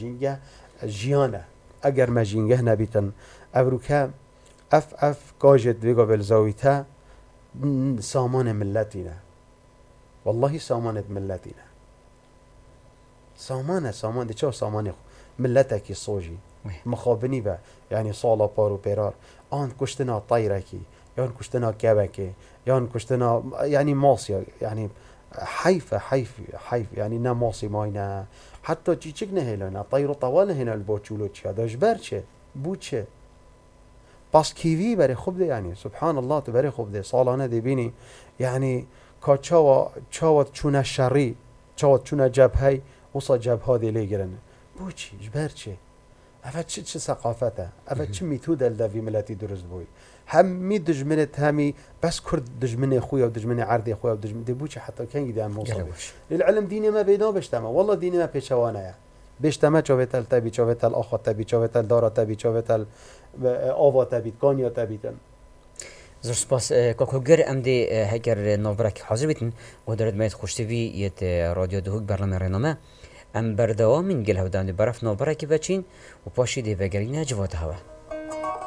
جینگه جیانه اگر ما جینگه نبیتن ابروکه اف کاجد بگو بلزاویته سامان ملتینه والله سامان ملتینه سامان دی چه سامان ملتکی صوجی مخابنی به یعنی سالا پارو پیرار آن کشتنا طایرکی یا آن کشتنا کبکی یا آن کشتنا یعنی ماسیا یعنی حیف یعنی نه ماسی ماینه حتی چیچک نهیلونه طیر طوال هنا البوچولو چه داش برچه بوچه پس کیوی برای خوب ده یعنی سبحان الله تو برای خوب ده سالانه دی بینی یعنی که چاوت چونه شری چاوت چونه جبهی وصا جبهه دی لیگرن بوچی جبر چه اوه چه ثقافته اوه چه میتود الدوی ملتی درست بوی همی دجمنت همی بس کرد دجمن خویا و دجمن عرض خویا و دجمن دی بوچه حتی کنگی دی هم موصابی للعلم دینی ما بینا بشتمه والله دینی ما پیشوانه بشتمه چاویتل تبی چاویتل آخا تبی چاویتل دارا تبی چاویتل آوا تبید کانیا تبیدن زور سپاس کاکوگر ام دی هگر نوبرک حاضر بیتن و دارد مایت خوشتوی یت رادیو دهوک برنامه رنامه ام بردوام من گل هودان دی برف نوبرکی بچین و پاشی دی وگرین جوات هوا